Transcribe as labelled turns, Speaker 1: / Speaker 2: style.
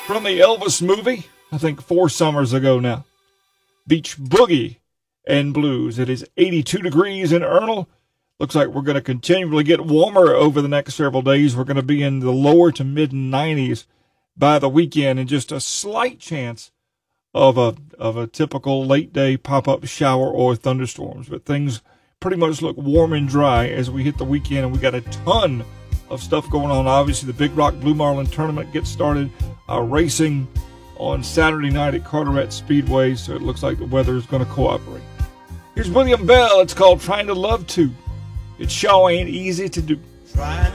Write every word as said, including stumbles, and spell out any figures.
Speaker 1: From the Elvis movie, I think four summers ago now. Beach Boogie and Blues. It is eighty-two degrees in Ernle. Looks like we're going to continually get warmer over the next several days. We're going to be in the lower to mid nineties by the weekend, and just a slight chance of a of a typical late day pop-up shower or thunderstorms. But things pretty much look warm and dry as we hit the weekend, and we got a ton of stuff going on. Obviously, the Big Rock Blue Marlin tournament gets started uh, racing on Saturday night at Carteret Speedway, so it looks like the weather is going to cooperate. Here's William Bell. It's called Trying to Love To. It sure ain't easy to do.
Speaker 2: Trying